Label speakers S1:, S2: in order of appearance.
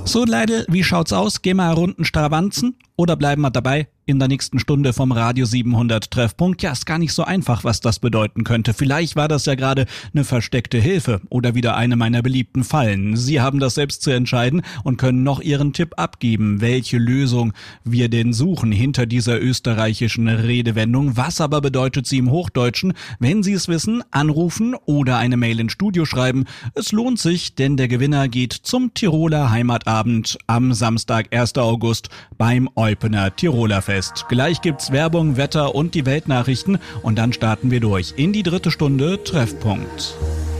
S1: So Leute, wie schaut's aus? Gehen wir eine Runden Stravanzen oder bleiben wir dabei? In der nächsten Stunde vom Radio 700 Treffpunkt. Ja, ist gar nicht so einfach, was das bedeuten könnte. Vielleicht war das ja gerade eine versteckte Hilfe oder wieder eine meiner beliebten Fallen. Sie haben das selbst zu entscheiden und können noch Ihren Tipp abgeben, welche Lösung wir denn suchen hinter dieser österreichischen Redewendung. Was aber bedeutet sie im Hochdeutschen? Wenn Sie es wissen, anrufen oder eine Mail ins Studio schreiben. Es lohnt sich, denn der Gewinner geht zum Tiroler Heimatabend am Samstag, 1. August beim Eupener Tiroler Fest. Gleich gibt's Werbung, Wetter und die Weltnachrichten und dann starten wir durch in die dritte Stunde Treffpunkt.